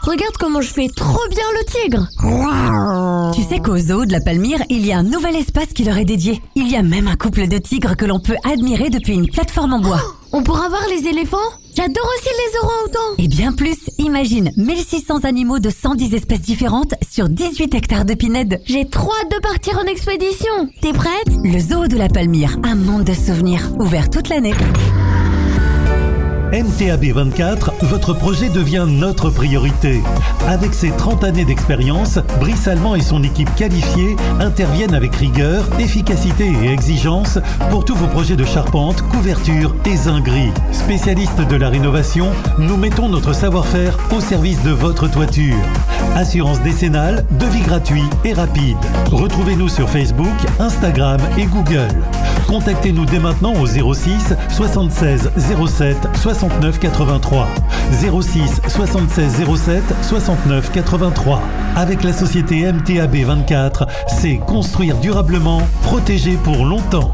Regarde comment je fais trop bien le tigre. Tu sais qu'au zoo de la Palmyre, il y a un nouvel espace qui leur est dédié. Il y a même un couple de tigres que l'on peut admirer depuis une plateforme en bois. On pourra voir les éléphants? J'adore aussi les orang-outans. Et bien plus, imagine 1600 animaux de 110 espèces différentes sur 18 hectares de pinèdes. J'ai trop hâte de partir en expédition. T'es prête? Le zoo de la Palmyre, un monde de souvenirs, ouvert toute l'année. MTAB 24, votre projet devient notre priorité. Avec ses 30 années d'expérience, Brice Allemand et son équipe qualifiée interviennent avec rigueur, efficacité et exigence pour tous vos projets de charpente, couverture et zinguerie. Spécialistes de la rénovation, nous mettons notre savoir-faire au service de votre toiture. Assurance décennale, devis gratuit et rapide. Retrouvez-nous sur Facebook, Instagram et Google. Contactez-nous dès maintenant au 06 76 07 69 83. 06 76 07 69 83. Avec la société MTAB 24, c'est construire durablement, protéger pour longtemps.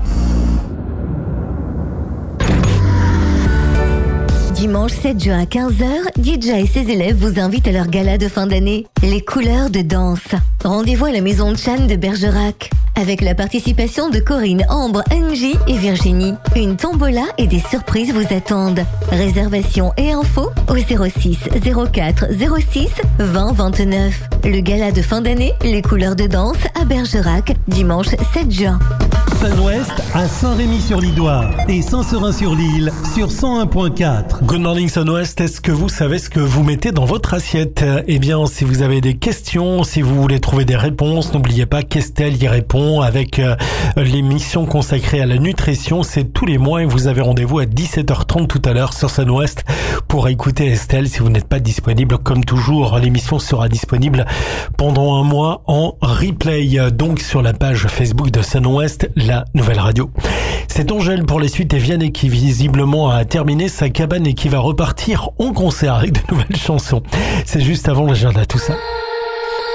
Dimanche 7 juin à 15h, DJ et ses élèves vous invitent à leur gala de fin d'année, Les Couleurs de Danse. Rendez-vous à la maison de Chan de Bergerac, avec la participation de Corinne, Ambre, Angie et Virginie. Une tombola et des surprises vous attendent. Réservation et infos au 06 04 06 20 29. Le gala de fin d'année, Les Couleurs de Danse à Bergerac, dimanche 7 juin. Sun-Ouest à Saint-Rémy-sur-Lidoire et Saint-Seurin-sur-l'Île sur 101.4. Good morning Sun-Ouest, est-ce que vous savez ce que vous mettez dans votre assiette? Eh bien, si vous avez des questions, si vous voulez trouver des réponses, n'oubliez pas qu'Estelle y répond avec l'émission consacrée à la nutrition. C'est tous les mois et vous avez rendez-vous à 17h30 tout à l'heure sur Sun-Ouest pour écouter Estelle. Si vous n'êtes pas disponible, comme toujours, l'émission sera disponible pendant un mois en replay, donc sur la page Facebook de Sun-Ouest, la nouvelle radio. C'est Angèle pour les suites et Vianney qui visiblement a terminé sa cabane et qui va repartir en concert avec de nouvelles chansons. C'est juste avant l'agenda, tout ça.